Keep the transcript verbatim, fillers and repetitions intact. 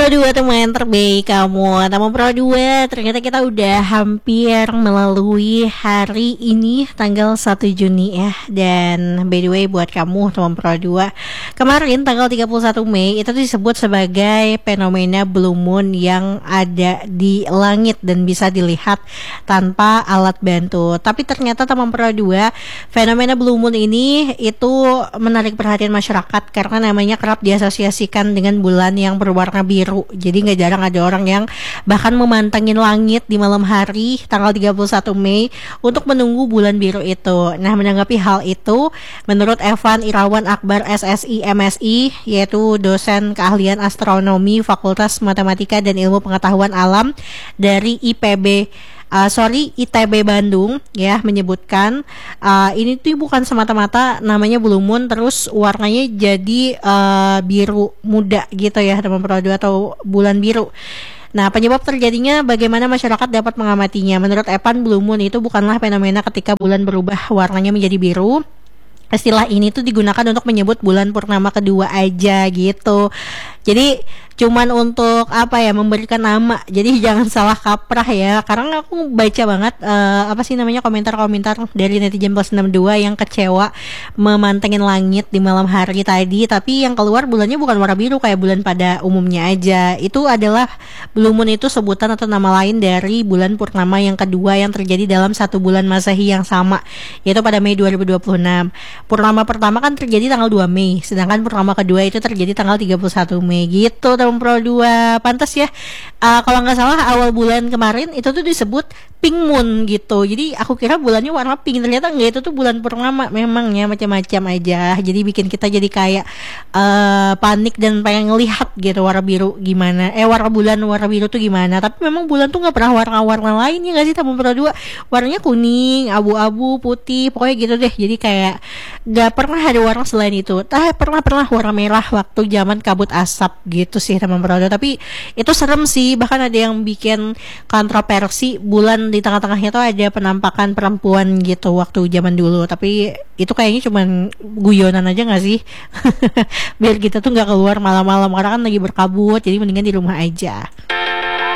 Pro dua teman terbaik kamu. Teman Pro dua, ternyata kita udah hampir melalui hari ini tanggal satu Juni ya. Dan by the way buat kamu teman Pro dua, kemarin tanggal tiga puluh satu Mei itu disebut sebagai fenomena blue moon yang ada di langit dan bisa dilihat tanpa alat bantu. Tapi ternyata teman Pro dua, fenomena blue moon ini itu menarik perhatian masyarakat karena namanya kerap diasosiasikan dengan bulan yang berwarna biru. Jadi nggak jarang ada orang yang bahkan memantengin langit di malam hari tanggal tiga puluh satu Mei untuk menunggu bulan biru itu. Nah, menanggapi hal itu, menurut Evan Irawan Akbar S S I M S I, yaitu dosen keahlian astronomi Fakultas Matematika dan Ilmu Pengetahuan Alam dari I P B Uh, sorry I T B Bandung ya, menyebutkan uh, ini tuh bukan semata-mata namanya blue moon terus warnanya jadi uh, biru muda gitu ya teman Pro dua, atau bulan biru. Nah, penyebab terjadinya bagaimana masyarakat dapat mengamatinya. Menurut Evan, blue moon itu bukanlah fenomena ketika bulan berubah warnanya menjadi biru. Istilah ini tuh digunakan untuk menyebut bulan purnama kedua aja gitu. Jadi cuman untuk apa ya, memberikan nama. Jadi jangan salah kaprah ya. Karena aku baca banget uh, apa sih namanya komentar-komentar dari netizen plus enam dua yang kecewa memantengin langit di malam hari tadi, tapi yang keluar bulannya bukan warna biru kayak bulan pada umumnya aja. Itu adalah blue moon, itu sebutan atau nama lain dari bulan purnama yang kedua yang terjadi dalam satu bulan Masehi yang sama, yaitu pada Mei dua ribu dua puluh enam. Purnama pertama kan terjadi tanggal dua Mei, sedangkan purnama kedua itu terjadi tanggal tiga puluh satu Mei gitu teman Pro dua. Pantas ya, uh, kalau nggak salah awal bulan kemarin itu tuh disebut pink moon gitu. Jadi aku kira bulannya warna pink, ternyata enggak, itu tuh bulan purnama. Memangnya macam-macam aja, jadi bikin kita jadi kayak uh, panik dan pengen ngelihat gitu warna biru gimana, eh warna bulan warna biru tuh gimana. Tapi memang bulan tuh nggak pernah warna-warna lain ya nggak sih teman Pro dua, warnanya kuning, abu-abu, putih, pokoknya gitu deh. Jadi kayak nggak pernah ada warna selain itu. Tapi pernah pernah warna merah waktu zaman kabut asap gitu sih teman Pro dua. Tapi itu serem sih, bahkan ada yang bikin kontroversi bulan di tengah-tengahnya tuh ada penampakan perempuan gitu waktu zaman dulu. Tapi itu kayaknya cuman guyonan aja nggak sih? Biar kita tuh nggak keluar malam-malam karena kan lagi berkabut, jadi mendingan di rumah aja.